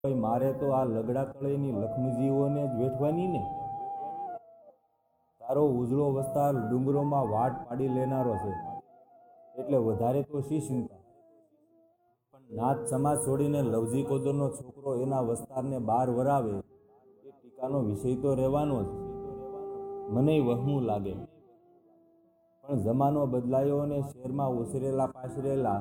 ભાઈ મારે તો આ લગડા તળેની લક્ષ્મીજીઓને જ વેઠવાની ને। તારો ઉજળો વસ્તાર ડુંગરોમાં વાટ પાડી લેનારો છે, એટલે વધારે તો શી ચિંતા। પણ નાથ સમાજ છોડીને લવજી કોદરનો છોકરો એના વસ્તારને બહાર વરાવે એ ટીકાનો વિષય તો રહેવાનો જ। મને વહમું લાગે, પણ જમાનો બદલાયો અને શહેરમાં ઉછરેલા પાછરેલા